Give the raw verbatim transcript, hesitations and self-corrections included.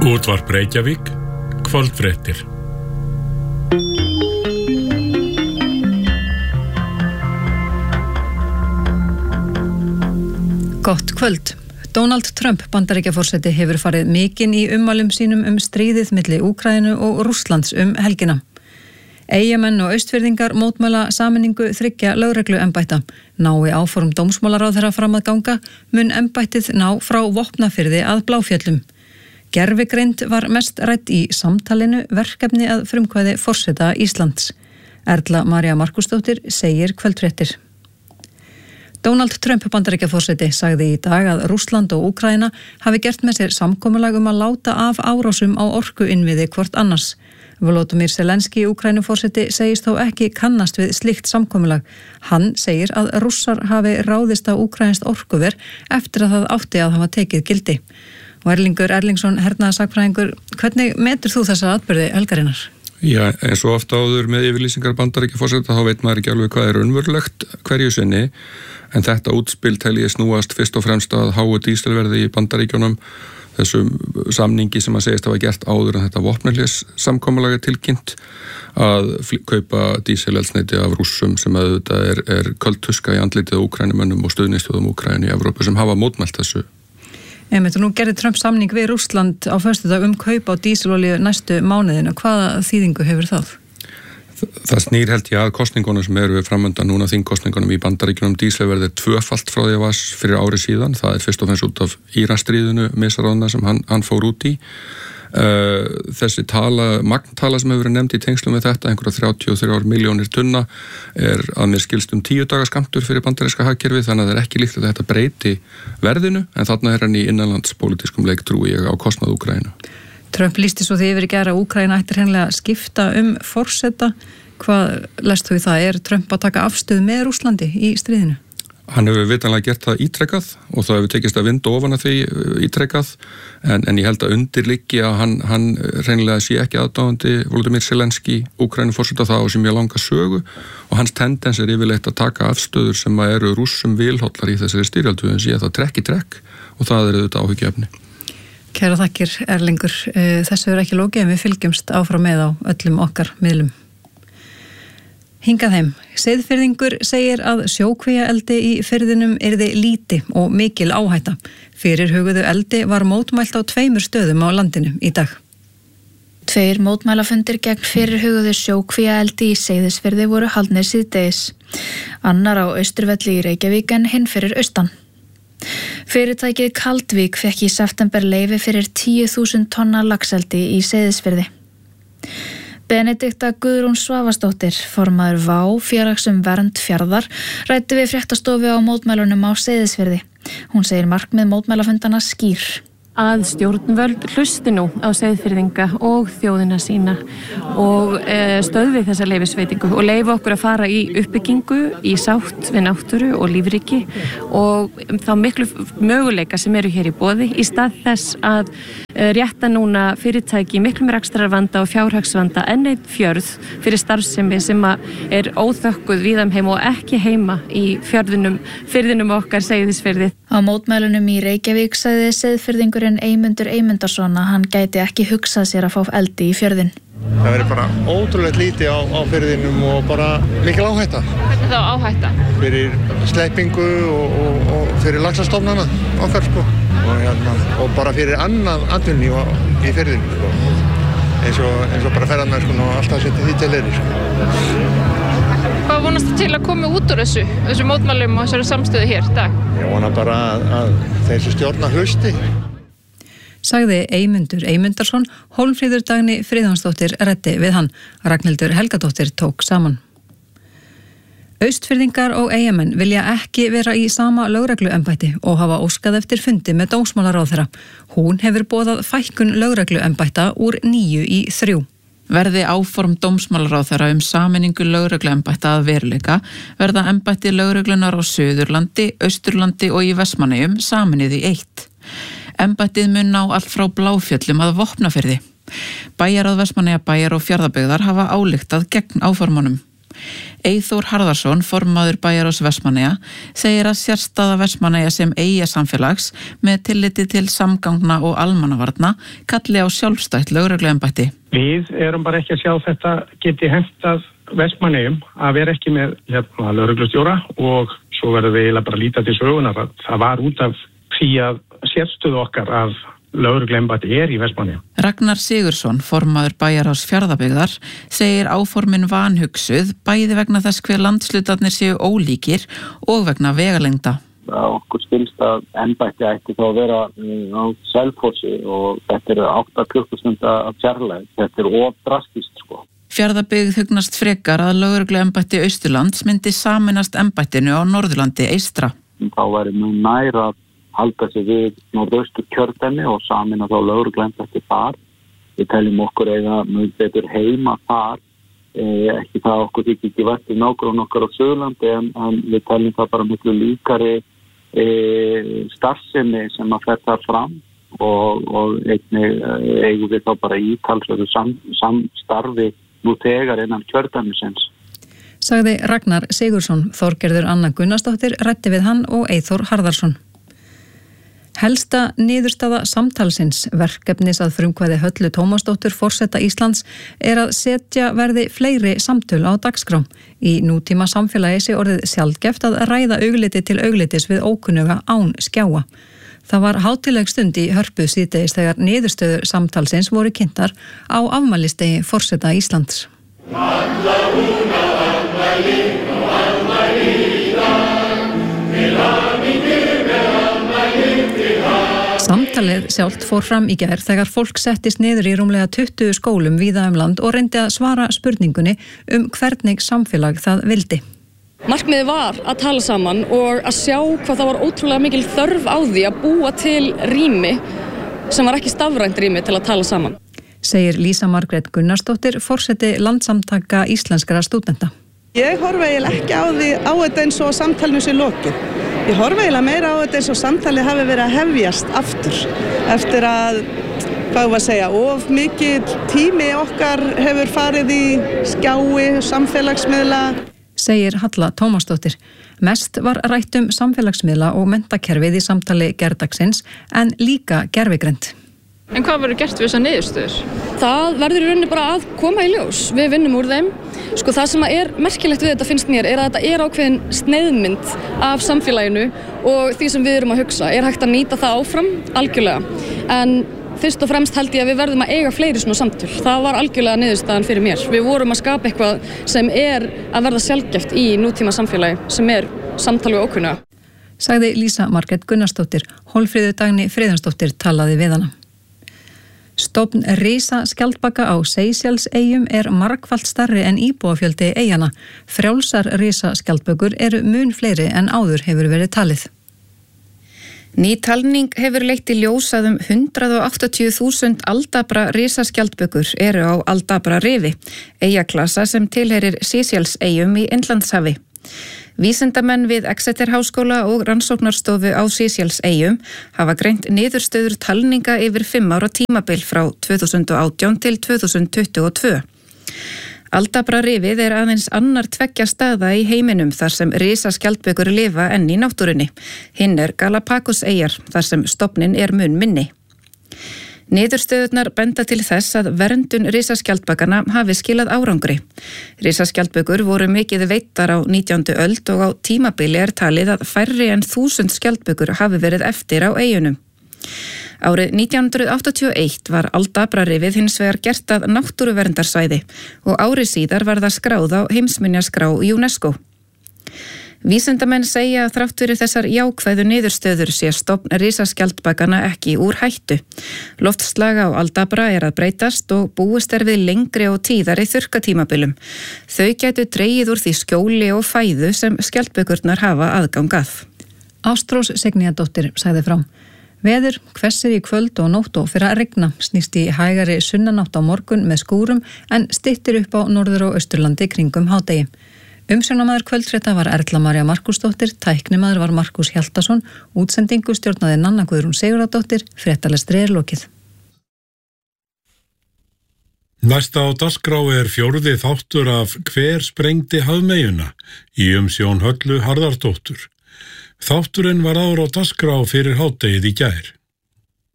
Útvarp Reykjavík, kvöldfréttir. Gott kvöld. Donald Trump Bandaríkjaforseti hefur farið mikinn í ummælum sínum um stríðið milli Úkraínu og Rússlands um helgina. Eyjamenn og austfirðingar mótmæla sameiningu þriggja lögregluembætta. Nái áform dómsmálaráðherra fram að ganga, mun embættið ná frá Vopnafirði að Bláfjöllum. Gervigreind var mest rædd í samtalinu verkefni að frumkvæði forseta Íslands. Erla María Markúsdóttir segir kvöldfréttir. Donald Trump Bandaríkjaforseti sagði í dag að Rússland og Úkraína hafi gert með sér samkomulag um að láta af árásum á orkuinnviði hvort annars. Volodymyr Zelenski Úkrænuforseti segist þó ekki kannast við slíkt samkomulag. Hann segir að Rússar hafi ráðist á úkraínskt orkuver eftir að það átti að hafa tekið gildi. Og Erlingur Erlingsson, hernaðarsakfræðingur, hvernig metur þú þessa atburði helgarinnar? Já, eins og ofta áður með yfirlýsingar Bandaríkjaforseta þá veit maður ekki alveg hvað er raunverulegt hverju sinni, en þetta útspil tel ég snúast fyrst og fremst að háu dísilverði í Bandaríkjunum, þessum samningi sem að segist hafa gert áður en þetta vopnahlés samkomulagi tilkynnt að kaupa dísileldsneyti af Rússum sem að þetta er, er köldtuska í andlitið á Úkrænumönnum og stuðningsþjóðum Úkrænu í Evrópu sem hafa mótmælt þessu. Einmitt, og nú gerði Trump samning við Rússland á föstudag um kaup á dísilolíu næstu mánuðinu. Hvaða þýðingu hefur það? Það snýr held ég að kosningunum sem eru við framöndan núna þingkosningunum í Bandaríkjunum. Dísilverð er tvöfalt frá því að var fyrir ári síðan. Það er fyrst og fremst út af Íransstríðinu misaráðna sem hann, hann fór út í. Uh, þessi tala, magntala sem hefur verið nefnd í tengslum með þetta, einhverja þrjátíu og þrjár milljónir tunna, er að mér skilst um tíu daga skammtur fyrir bandaríska hagkerfi, þannig að það er ekki líkt að þetta breyti verðinu, en þarna er hann í innanlandspólitískum leik trúi ég á kostnað Úkraínu. Trump lýsti svo því yfir í gær að Úkraína ættir hreinlega að skipta um forseta. Hvað lest þú í það? Er Trump að taka afstöð með Rússlandi í stríðinu? Hann hefur vitanlega gert það ítrekkað og það hefur tekist að vinda ofan að því ítrekkað, en, en ég held að undir liggi að hann, hann reynilega sé ekki aðdáðandi Volodymyr Zelenski, Úkrænuforseta, það á sem ég langa sögu, og hans tendens er yfirleitt að taka afstöður sem eru Rússum vilhollar í þessari styrjaldu, en sé að það trekk í trekk og það er auðvitað áhyggjuefni. Kæra þakkir, Erlingur. Þessu er ekki lokið en við fylgjumst áfram með á öllum okkar miðlum. Hingað heim. Seyðfirðingur segir að sjókvíaeldi í firðinum yrði líti og mikil áhætta. Fyrirhuguðu eldi var mótmælt á tveimur stöðum á landinu í dag. Tveir mótmælafundir gegn fyrirhuguðu sjókvíaeldi í Seyðisfirði voru haldnir síðdegis. Annar á Austurvelli í Reykjavík en hinn fyrir austan. Fyrirtækið Kaldvík fekk í september leyfi fyrir tíu þúsund tonna laxeldi í Seyðisfirði. Benedikta Guðrún Svavarsdóttir, formaður Vá félagsum vernd Fjarðar, ræddi við fréttastofu á mótmælunum á Seyðisfirði. Hún segir markmið mótmælafundana skýr. Að stjórnvöld hlusti nú á Seyðfirðinga og þjóðina sína og e, stöðvi þessa leyfisveitingu og leyfa okkur að fara í uppbyggingu, í sátt við náttúru og lífríki og þá miklu möguleika sem eru hér í boði í stað þess að e, rétta núna fyrirtæki miklum rekstrarvanda og fjárhagsvanda enn einn fjörð fyrir starfsemi sem er óþökkuð víðam heim og ekki heima í fjörðunum, firðinum okkar Seyðisfirði. Á mótmælunum í Reykjavík sagði Seyðfirðingurinn Eymundur Eymundarsson að hann gæti ekki hugsað sér að fá eldi í fjörðin. Það verður bara ótrúlega lítið á, á firðinum og bara mikil áhætta. Hvernig þá áhætta? Fyrir sleppingu og, og, og fyrir laxastofnana okkar sko. Og, hérna, og bara fyrir annað atvinni í firðinu sko. Eins og, eins og bara ferðamenn og alltaf setja því til þeirri sko. Hvað vonast þú til að koma út úr þessu, þessu mótmælum og þessari samstöðu hér í dag? Ég vona bara að, að þeir sem stjórna hlusti. Sagði Eymundur Eymundarsson, Hólmfríður Dagný Friðjónsdóttir ræddi við hann. Ragnhildur Helgadóttir tók saman. Austfirðingar og Eyjamenn vilja ekki vera í sama lögregluembætti og hafa óskað eftir fundi með dómsmálaráðherra. Hún hefur boðað fækkun lögregluembætta úr níu í þrjú. Verði áform dómsmálaráðherra um sameiningu lögregluembætta að veruleika, verða embætti lögreglunar á Suðurlandi, Austurlandi og í Vestmannaeyjum sameinuð í eitt. Embættið mun ná allt frá Bláfjöllum að Vopnafirði. Bæjarráð Vestmannaeyjabæjar og Fjarðabyggðar hafa ályktað gegn áformunum. Eyþór Harðarsson, formaður bæjarráðs Vestmannaeyja, segir að sérstaða Vestmannaeyja sem eyja samfélags með tilliti til samgangna og almannavarna kalli á sjálfstætt lögregluembætti. Við erum bara ekki að sjá þetta geti hentað Vestmannaeyjum að vera ekki með hérna, lögreglustjóra og svo verður við eiginlega bara að líta til sögunar að það var út af því að sérstöðu okkar af lögregluembætti er í Vestmannaeyjum. Ragnar Sigurðsson, formaður bæjarráðs Fjarðabyggðar, segir áformin vanhugsuð bæði vegna þess hver landslutarnir séu ólíkir og vegna vegalengda. Okkur skilst að embætti ætti þá að vera á Selfossi og þetta eru átta klukkustunda af fjarlægð. Þetta er of drastist sko. Fjarðabyggð hugnast frekar að lögregluembætti Austurlands myndi sameinast embættinu á Norðurlandi eystra. Þá væri mjög næra að halda sig við norðaustur kjördæmi og sameina þá lögregluembætti þar. Við teljum okkur eiga mjög betur heima þar. Eh, ekki það okkur þykir ekki vært í nágrunn okkar á Suðurlandi en, en við teljum það bara miklu líkari eh, starfsemi sem að fer þar fram og, og einnig eh, eigum við þá bara ítalsverðu sam, samstarfi nú þegar innan kjördæmisins. Sagði Ragnar Sigurðsson. Þorgerður Anna Gunnarsdóttir ræddi við hann og Eyþór Harðarsson. Helsta niðurstaða samtalsins, verkefnis að frumkvæði Höllu Tómasdóttur forseta Íslands, er að setja verði fleiri samtöl á dagskrá. Í nútíma samfélagi sé orðið sjaldgæft að ræða augliti til auglitis við ókunnuga án skjáa. Það var hátíðleg stund í Hörpu síðdegis þegar niðurstöður samtalsins voru kynntar á afmælistegi forseta Íslands. Samtalið sjálft fór fram í gær þegar fólk settist niður í rúmlega tuttugu skólum víða um land og reyndi að svara spurningunni um hvernig samfélag það vildi. Markmiðið var að tala saman og að sjá hvað það var ótrúlega mikil þörf á því að búa til rými sem var ekki stafrænt rými til að tala saman. Segir Lísa Margrét Gunnarsdóttir, forseti Landssamtaka íslenskra stúdenta. Ég horfi eiginlega ekki á því á þetta eins og samtalinu sé lokið. Ég horfi eiginlega meira á þetta eins og samtalið hafi verið að hefjast aftur eftir að, hvað var að segja, of mikið tími okkar hefur farið í skjái, samfélagsmiðla. Segir Halla Tómasdóttir. Mest var rætt um samfélagsmiðla og menntakerfið í samtali gerdagsins en líka gervigreind. En hvað verður gert við þessar niðurstöður? Það verður í rauninni bara að koma í ljós. Við vinnum úr þeim. Sko það sem er merkilegt við þetta finnst mér er að þetta er ákveðin sneiðmynd af samfélaginu og því sem við erum að hugsa. Er hægt að nýta það áfram? Algjörlega. En fyrst og fremst held ég að við verðum að eiga fleiri svona samtöl. Það var algjörlega niðurstaðan fyrir mér. Við vorum að skapa eitthvað sem er að verða sjaldgæft í nútíma samfélagi sem er samtal við ókunnuga. Sagði Lísa Margrét Gunnarsdóttir. Hólfríður Dagný Friðjónsdóttir talaði við hana. Stofn risaskjaldbaka á Seychelles-eyjum er margfalt stærri en íbúafjöldi eyjanna. Frjálsar risaskjaldbökur eru mun fleiri en áður hefur verið talið. Ný talning hefur leitt í ljós að um hundrað áttatíu þúsund aldabra risaskjaldbökur eru á Aldabra rifi, eyjaklasa sem tilheyrir Seychelles-eyjum í Indlandshafi. Vísindamenn við Exeter háskóla og rannsóknarstofu á Seychelles-eyjum hafa greint niðurstöður talninga yfir fimm ára tímabil frá tvö þúsund og átján til tvö þúsund tuttugu og tvö. Aldabra rifið er aðeins annar tveggja staða í heiminum þar sem risaskjaldbökur lifa enn í náttúrunni. Hinn er Galapagos-eyjar þar sem stofninn er mun minni. Niðurstöðurnar benda til þess að verndun risaskjaldbakana hafi skilað árangri. Risaskjaldbökur voru mikið veittar á nítjándu öld og á tímabili er talið að færri en þúsund skjaldbökur hafi verið eftir á eyjunum. Árið nítján hundruð áttatíu og eitt var Aldabra-rifið hins vegar gert að náttúruverndarsvæði og árið síðar var það skráð á heimsminjaskrá UNESCO. Vísindamenn segja að þrátt fyrir þessar jákvæðu niðurstöður sé stofn risaskjaldbakana ekki úr hættu. Loftslag á Aldabra er að breytast og búist er við lengri og tíðari þurrkatímabilum. Þau gætu dregið úr því skjóli og fæðu sem skjaldbökurnar hafa aðgangað. Ástrós Signíadóttir sagði frá. Veður hvessir í kvöld og nótt og fyrir að regna, snýst í hægari sunnanátt á morgun með skúrum en styttir upp á norður- og austurlandi kringum hádegi. Umsjónamaður kvöldfrétta var Erla María Markúsdóttir, tæknimaður var Markús Hjaltason, útsendingu stjórnaði Nanna Guðrún Sigurðardóttir, fréttalestri er lokið. Næsta á dagskrá er fjórði þáttur af Hver sprengdi hafmeyjuna í umsjón Höllu Harðardóttur. Þátturinn var áður á dagskrá fyrir hádegið í gær.